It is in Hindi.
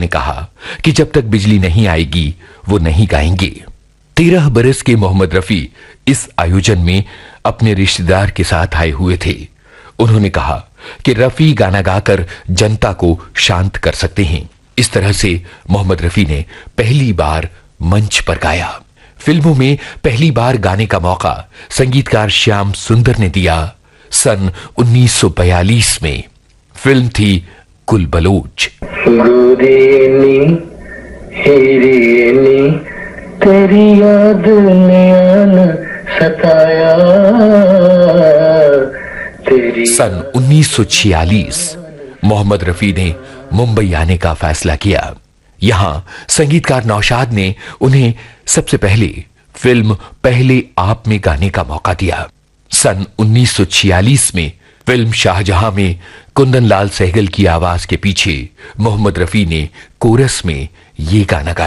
ने कहा कि जब तक बिजली नहीं आएगी वो नहीं गाएंगे। 13 बरस के मोहम्मद रफी इस आयोजन में अपने रिश्तेदार के साथ आए हुए थे। उन्होंने कहा कि रफी गाना गाकर जनता को शांत कर सकते हैं। इस तरह से मोहम्मद रफी ने पहली बार मंच पर गाया। फिल्मों में पहली बार गाने का मौका संगीतकार श्याम सुंदर ने दिया सन 1942 में। फिल्म थी गुल बलोच। तेरी याद ने आना सताया। सन 1946 मोहम्मद रफी ने मुंबई आने का फैसला किया। यहां संगीतकार नौशाद ने उन्हें सबसे पहले फिल्म पहले आप में गाने का मौका दिया। सन 1946 में फिल्म शाहजहां में कुंदन लाल सहगल की आवाज के पीछे मोहम्मद रफी ने कोरस में ये गाना गाया।